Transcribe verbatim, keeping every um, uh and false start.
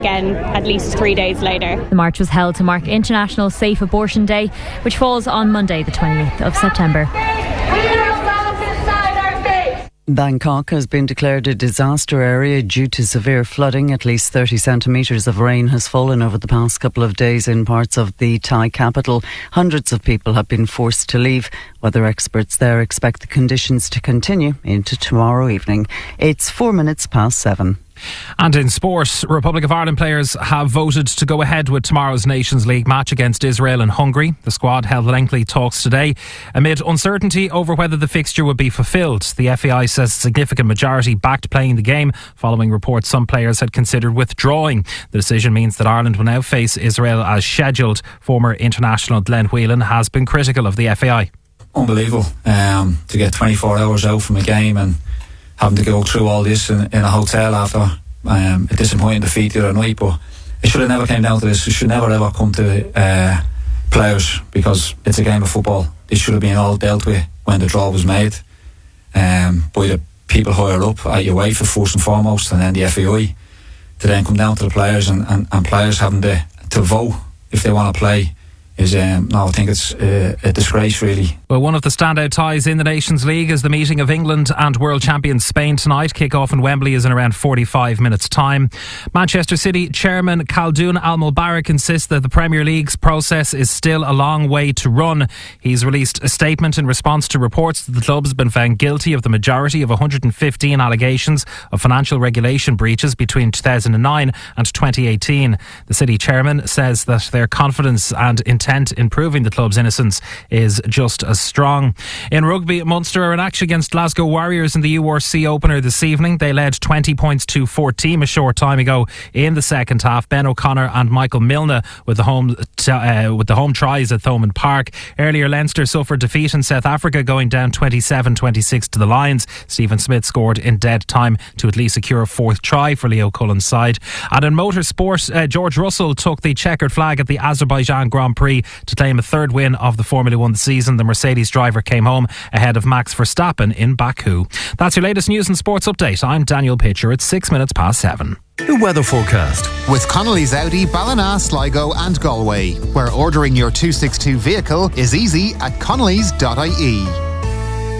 again at least three days later. The march was held to mark International Safe Abortion Day, which falls on Monday the twenty-eighth of September. Bangkok has been declared a disaster area due to severe flooding. At least thirty centimetres of rain has fallen over the past couple of days in parts of the Thai capital. Hundreds of people have been forced to leave. Weather experts there expect the conditions to continue into tomorrow evening. It's four minutes past seven. And in sport, Republic of Ireland players have voted to go ahead with tomorrow's Nations League match against Israel and Hungary. The squad held lengthy talks today amid uncertainty over whether the fixture would be fulfilled. The F A I says a significant majority backed playing the game, following reports some players had considered withdrawing. The decision means that Ireland will now face Israel as scheduled. Former international Glenn Whelan has been critical of the F A I. Unbelievable um, to get twenty-four hours out from a game and having to go through all this in, in a hotel after um, a disappointing defeat the other night. But it should have never came down to this. It should never ever come to uh, players, because it's a game of football. It should have been all dealt with when the draw was made um, by the people higher up at UEFA first and foremost, and then the F A I, to then come down to the players and, and, and players having to, to vote if they want to play. Is, um, no, I think it's uh, a disgrace, really. Well, one of the standout ties in the Nations League is the meeting of England and world champions Spain tonight. Kick-off in Wembley is in around forty-five minutes' time. Manchester City chairman Khaldoon Al-Mubarak insists that the Premier League's process is still a long way to run. He's released a statement in response to reports that the club has been found guilty of the majority of one hundred fifteen allegations of financial regulation breaches between two thousand nine and twenty eighteen. The City chairman says that their confidence and intent in proving the club's innocence is just as strong. In rugby, Munster are in action against Glasgow Warriors in the U R C opener this evening. They led twenty points to fourteen a short time ago in the second half. Ben O'Connor and Michael Milne with the home t- uh, with the home tries at Thomond Park. Earlier, Leinster suffered defeat in South Africa, going down twenty-seven twenty-six to the Lions. Stephen Smith scored in dead time to at least secure a fourth try for Leo Cullen's side. And in motorsport, uh, George Russell took the checkered flag at the Azerbaijan Grand Prix to claim a third win of the Formula One season. The Mercedes driver came home ahead of Max Verstappen in Baku. That's your latest news and sports update. I'm Daniel Pitcher. It's six minutes past seven. The weather forecast with Connolly's Audi, Ballina, Sligo and Galway, where ordering your two sixty-two vehicle is easy at connellys dot I E.